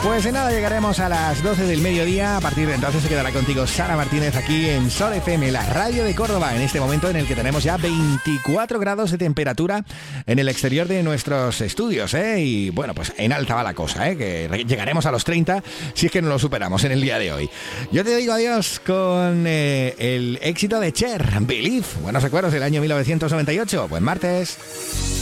Pues en nada llegaremos a las 12 del mediodía. A partir de entonces se quedará contigo Sara Martínez aquí en Sol FM, la radio de Córdoba, en este momento en el que tenemos ya 24 grados de temperatura en el exterior de nuestros estudios, ¿eh? Y bueno, pues en alta va la cosa, ¿eh? Que llegaremos a los 30 si es que no lo superamos en el día de hoy. Yo te digo adiós con el éxito de Cher, Believe. Buenos recuerdos del año 1998, buen martes.